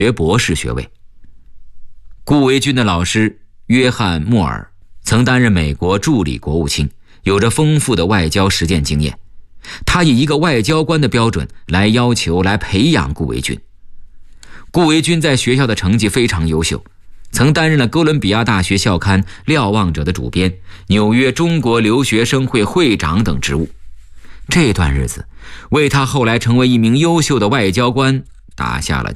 学博士学位。顾维钧的老师约翰·莫尔曾担任美国助理国务卿，有着丰富的外交实践经验。他以一个外交官的标准来要求来培养顾维钧。顾维钧在学校的成绩非常优秀，曾担任了哥伦比亚大学校刊《瞭望者》的主编、纽约中国留学生会会长等职务。这段日子为他后来成为一名优秀的外交官打下了